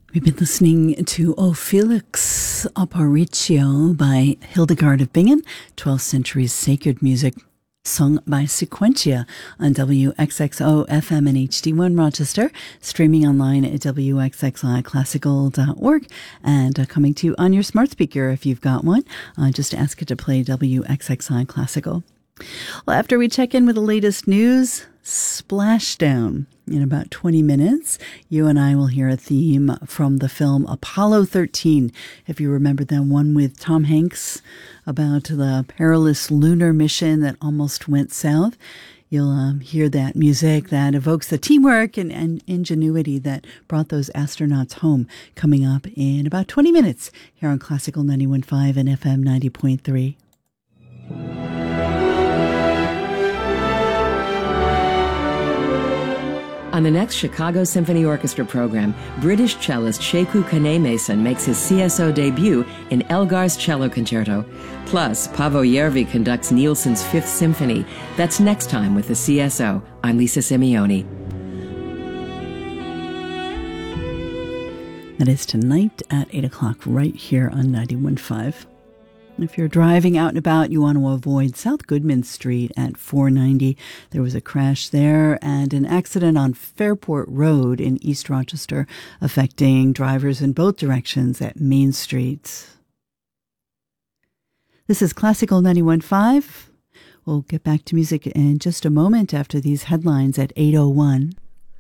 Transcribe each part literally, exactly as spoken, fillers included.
We've been listening to O Felix Aparicio by Hildegard of Bingen, twelfth century sacred music sung by Sequentia on W X X O F M and H D one Rochester, streaming online at W X X I classical dot org, and uh, coming to you on your smart speaker if you've got one. Uh, just ask it to play W X X I Classical. Well, after we check in with the latest news, Splashdown. In about twenty minutes, you and I will hear a theme from the film Apollo thirteen. If you remember that one with Tom Hanks about the perilous lunar mission that almost went south, you'll um, hear that music that evokes the teamwork and, and ingenuity that brought those astronauts home, coming up in about twenty minutes here on Classical ninety-one point five and F M ninety point three. On the next Chicago Symphony Orchestra program, British cellist Sheku Kane-Mason makes his C S O debut in Elgar's Cello Concerto. Plus, Paavo Järvi conducts Nielsen's Fifth Symphony. That's next time with the C S O. I'm Lisa Simeoni. That is tonight at eight o'clock right here on ninety-one point five. If you're driving out and about, you want to avoid South Goodman Street at four ninety. There was a crash there and an accident on Fairport Road in East Rochester, affecting drivers in both directions at Main Street. This is Classical ninety-one point five. We'll get back to music in just a moment after these headlines at eight oh one.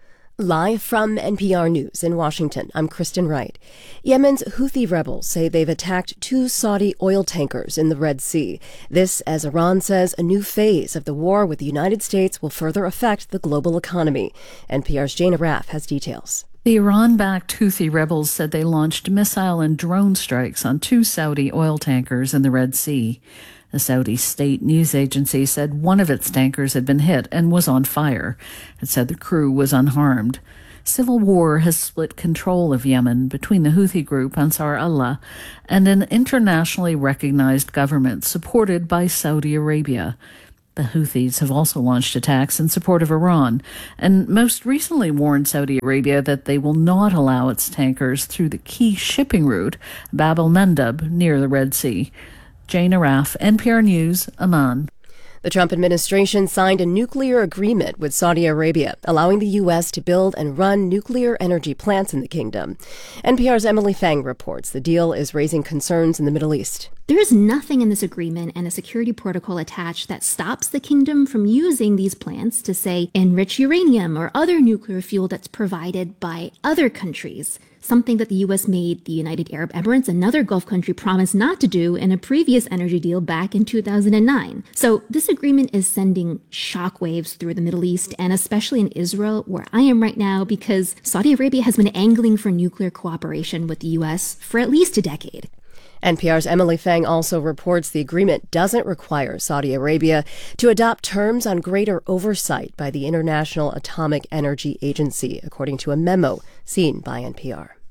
Live from N P R News in Washington, I'm Kristen Wright. Yemen's Houthi rebels say they've attacked two Saudi oil tankers in the Red Sea. This, as Iran says, a new phase of the war with the United States will further affect the global economy. N P R's Jana Raff has details. The Iran-backed Houthi rebels said they launched missile and drone strikes on two Saudi oil tankers in the Red Sea. The Saudi state news agency said one of its tankers had been hit and was on fire. It said the crew was unharmed. Civil war has split control of Yemen between the Houthi group Ansar Allah and an internationally recognized government supported by Saudi Arabia. The Houthis have also launched attacks in support of Iran and most recently warned Saudi Arabia that they will not allow its tankers through the key shipping route, Bab el-Mandab, near the Red Sea. Jana Raff, N P R News, Amman. The Trump administration signed a nuclear agreement with Saudi Arabia, allowing the U S to build and run nuclear energy plants in the kingdom. N P R's Emily Fang reports the deal is raising concerns in the Middle East. There is nothing in this agreement and a security protocol attached that stops the kingdom from using these plants to, say, enrich uranium or other nuclear fuel that's provided by other countries, something that the U S made the United Arab Emirates, another Gulf country, promise not to do in a previous energy deal back in two thousand nine. So this agreement is sending shockwaves through the Middle East and especially in Israel, where I am right now, because Saudi Arabia has been angling for nuclear cooperation with the U S for at least a decade. N P R's Emily Fang also reports the agreement doesn't require Saudi Arabia to adopt terms on greater oversight by the International Atomic Energy Agency, according to a memo seen by N P R.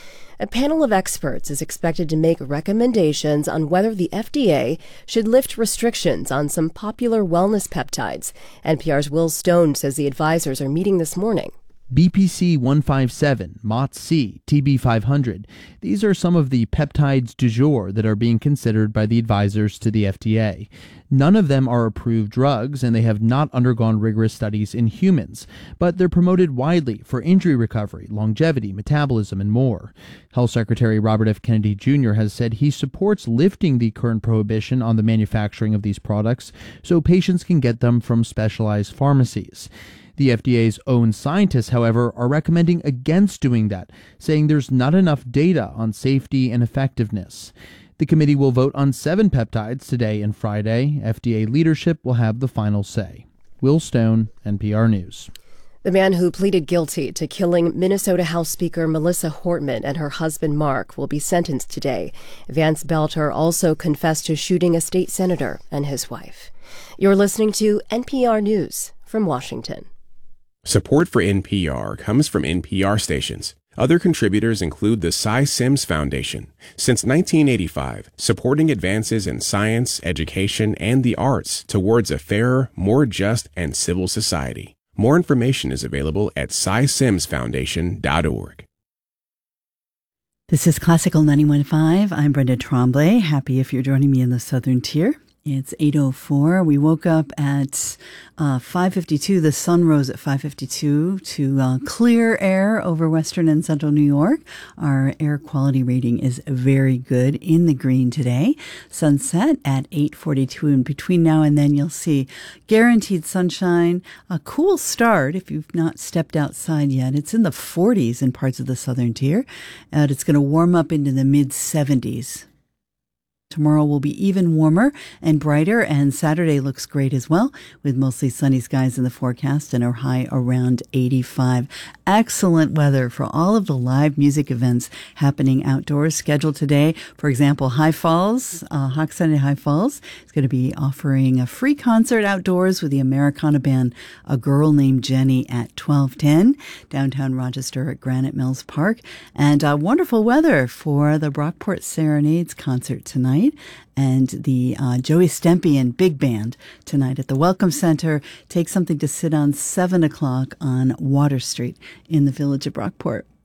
A panel of experts is expected to make recommendations on whether the F D A should lift restrictions on some popular wellness peptides. N P R's Will Stone says the advisors are meeting this morning. B P C one fifty-seven, M O T C, T B five hundred. These are some of the peptides du jour that are being considered by the advisors to the F D A. None of them are approved drugs, and they have not undergone rigorous studies in humans, but they're promoted widely for injury recovery, longevity, metabolism, and more. Health Secretary Robert F. Kennedy Junior has said he supports lifting the current prohibition on the manufacturing of these products so patients can get them from specialized pharmacies. The F D A's own scientists, however, are recommending against doing that, saying there's not enough data on safety and effectiveness. The committee will vote on seven peptides today and Friday. F D A leadership will have the final say. Will Stone, N P R News. The man who pleaded guilty to killing Minnesota House Speaker Melissa Hortman and her husband Mark will be sentenced today. Vance Belter also confessed to shooting a state senator and his wife. You're listening to N P R News from Washington. Support for N P R comes from N P R stations. Other contributors include the Cy Sims Foundation. Since nineteen eighty-five, supporting advances in science, education, and the arts towards a fairer, more just, and civil society. More information is available at cy sims foundation dot org. This is Classical ninety-one point five. I'm Brenda Tremblay. Happy if you're joining me in the Southern Tier. It's eight oh four. We woke up at uh, five fifty-two. The sun rose at five fifty-two to uh, clear air over western and central New York. Our air quality rating is very good, in the green today. Sunset at eight forty-two, and between now and then you'll see guaranteed sunshine. A cool start if you've not stepped outside yet. It's in the forties in parts of the Southern Tier, and it's going to warm up into the mid seventies. Tomorrow will be even warmer and brighter, and Saturday looks great as well, with mostly sunny skies in the forecast and a high around eighty-five. Excellent weather for all of the live music events happening outdoors scheduled today. For example, High Falls, uh, Hawk Sunday High Falls is going to be offering a free concert outdoors with the Americana band A Girl Named Jenny at twelve ten, downtown Rochester at Granite Mills Park. And uh, wonderful weather for the Brockport Serenades concert tonight. And the uh, Joey Stempian Big Band tonight at the Welcome Center. Take something to sit on, seven o'clock on Water Street in the village of Brockport.